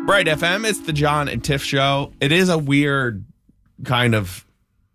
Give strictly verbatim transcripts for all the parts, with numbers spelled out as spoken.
Bright F M, it's the John and Tiff show. It is a weird kind of,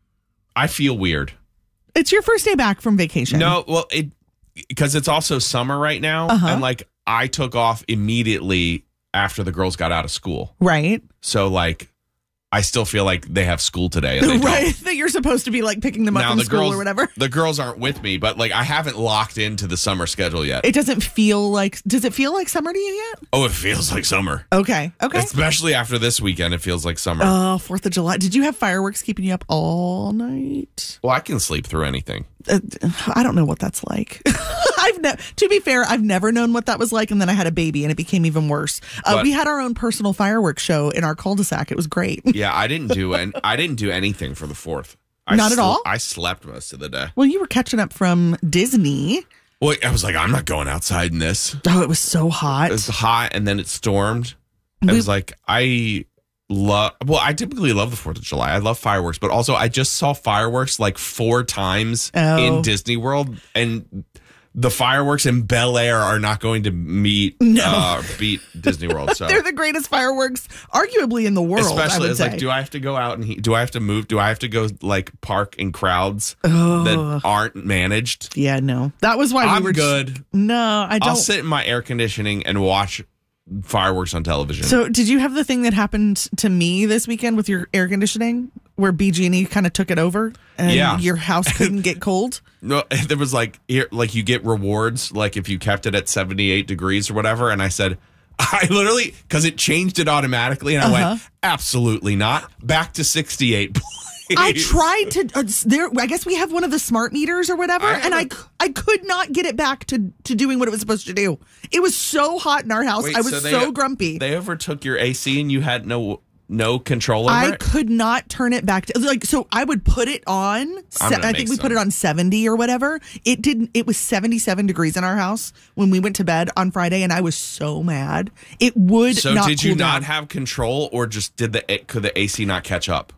I feel weird. It's your first day back from vacation. No, well, it because it's also summer right now. Uh-huh. And like I took off immediately after the girls got out of school. Right. So like I still feel like they have school today. And they right. don't. That you're supposed to be like picking them up Now, from the school girls, or whatever. The girls aren't with me, but like I haven't locked into the summer schedule yet. It doesn't feel like, does it feel like summer to you yet? Oh, it feels like summer. Okay. Okay. Especially after this weekend, it feels like summer. Oh, fourth of July. Did you have fireworks keeping you up all night? Well, I can sleep through anything. Uh, I don't know what that's like. I've ne- to be fair, I've never known what that was like, and then I had a baby, and it became even worse. Uh, But- we had our own personal fireworks show in our cul-de-sac. It was great. Yeah, I didn't do and I didn't do anything for the fourth. I Not at all? I slept most of the day. Well, you were catching up from Disney. Well, I was like, I'm not going outside in this. Oh, it was so hot. It was hot, and then it stormed. It We- was like I love. Well, I typically love the Fourth of July. I love fireworks, but also I just saw fireworks like four times Oh. in Disney World, and the fireworks in Bel Air are not going to meet No. uh, beat Disney World. So They're the greatest fireworks, arguably in the world. I especially would it's say. like, do I have to go out and he, do I have to move? Do I have to go like park in crowds Oh. that aren't managed? Yeah, no, that was why I'm we were good. Just, no, I don't. I'll sit in my air conditioning and watch fireworks on television. So, did you have the thing that happened to me this weekend with your air conditioning, where B G and E kind of took it over, and Yeah. your house couldn't get cold? No, there was like here, like you get rewards, like if you kept it at seventy-eight degrees or whatever. And I said, I literally because it changed it automatically, and I Uh-huh. went, absolutely not. Back to sixty-eight. Please. I tried to. Uh, there, I guess we have one of the smart meters or whatever, I and I, haven't- I could not get it back to to doing what it was supposed to do. It was so hot in our house. Wait, I was so so, they- grumpy. They overtook your A C, and you had no no control over I it. could not turn it back to like so I would put it on se- I'm gonna I make think we some. put it on seventy or whatever. It didn't it was seventy-seven degrees in our house when we went to bed on Friday, and I was so mad. It would So not did you cool not down. have control, or just did the could the A C not catch up?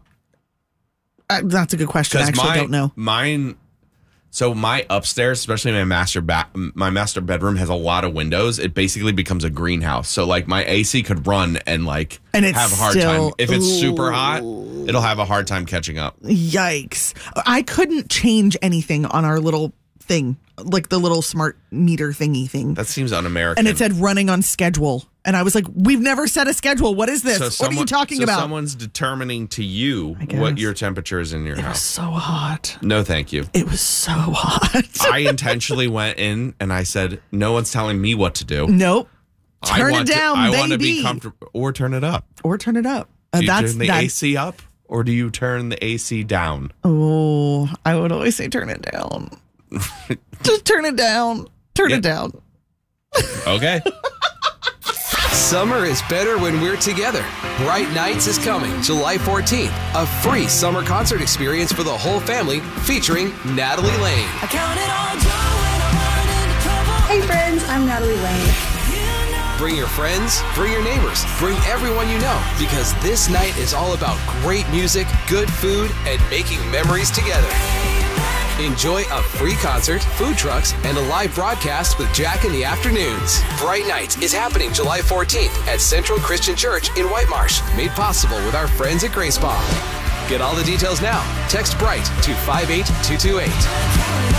Uh, that's a good question. I actually my, don't know. Mine. So my upstairs, especially my master ba- my master bedroom, has a lot of windows. It basically becomes a greenhouse. So like my A C could run and like And it's have a hard still- time. If it's super Ooh. hot, it'll have a hard time catching up. Yikes. I couldn't change anything on our little thing, like the little smart meter thingy thing. That seems un-American. And it said running on schedule. And I was like, we've never set a schedule. What is this? So what someone- are you talking so about? someone's determining to you I guess. what your temperature is in your It was house. so hot. No, thank you. It was so hot. I intentionally went in and I said, no one's telling me what to do. Nope. I Turn want it to- down, I baby. want to be comfortable, or turn it up. Or turn it up. Uh, Do you that's turn the that. A C up, or do you turn the A C down? Oh, I would always say turn it down. Just turn it down. Turn Yeah. it down. Okay. Summer is better when we're together. Bright Nights is coming July fourteenth. A free summer concert experience for the whole family featuring Natalie Lane. Hey friends, I'm Natalie Lane. Bring your friends, bring your neighbors, bring everyone you know, because this night is all about great music, good food, and making memories together. Enjoy a free concert, food trucks, and a live broadcast with Jack in the afternoons. Bright Nights is happening July fourteenth at Central Christian Church in White Marsh, made possible with our friends at Grace Bomb. Get all the details now. Text BRIGHT to five eight two two eight.